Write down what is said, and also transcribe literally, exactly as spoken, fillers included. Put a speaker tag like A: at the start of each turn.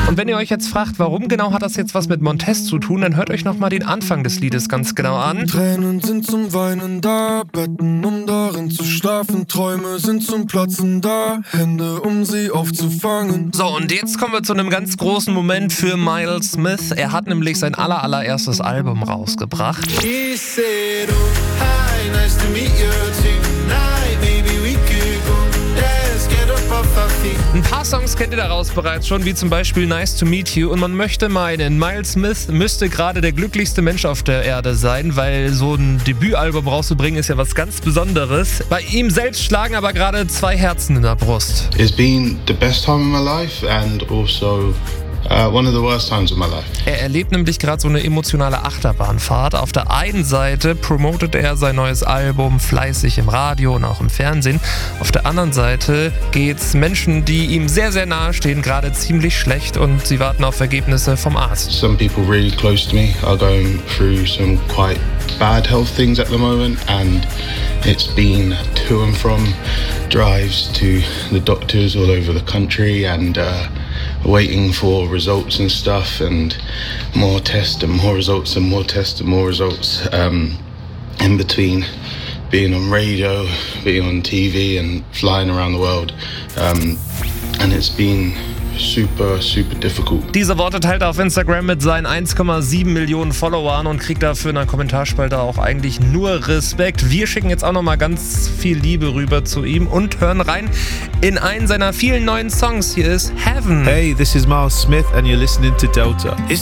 A: Und wenn ihr euch jetzt fragt, warum genau hat das jetzt was mit Montez zu tun, dann hört euch nochmal den Anfang des Liedes ganz genau an.
B: Tränen sind zum Weinen da, Betten, um darin zu schlafen, Träume sind zum Platzen da, Hände, um sie aufzufangen.
A: So, und jetzt kommen wir zu einem ganz großen Moment für Miles Smith. Er hat nämlich sein aller, allererstes Album rausgebracht.
B: He said, oh, hi, nice to meet you tonight, maybe we could go, let's get up off our feet.
A: Ein paar Songs kennt ihr daraus bereits schon, wie zum Beispiel Nice to Meet You. Und man möchte meinen, Miles Smith müsste gerade der glücklichste Mensch auf der Erde sein, weil so ein Debütalbum rauszubringen ist ja was ganz Besonderes. Bei ihm selbst schlagen aber gerade zwei Herzen in der Brust.
C: It's been the best time in my life and also Uh, one of the worst times of my life.
A: Er erlebt nämlich gerade so eine emotionale Achterbahnfahrt. Auf der einen Seite promotet er sein neues Album fleißig im Radio und auch im Fernsehen. Auf der anderen Seite geht's Menschen, die ihm sehr, sehr nahe stehen, gerade ziemlich schlecht und sie warten auf Ergebnisse vom Arzt.
C: Some people really close to me are going through some quite bad health things at the moment and it's been to and from drives to the doctors all over the country and uh, waiting for results and stuff and more tests and more results and more tests and more results um, in between being on radio, being on T V and flying around the world um, and it's been super, super difficult.
A: Diese Worte teilt er auf Instagram mit seinen eins Komma sieben Millionen Followern und kriegt dafür in der Kommentarspalte auch eigentlich nur Respekt. Wir schicken jetzt auch nochmal ganz viel Liebe rüber zu ihm und hören rein in einen seiner vielen neuen Songs. Hier ist Heaven.
D: Hey, this is Miles Smith and you're listening to Delta.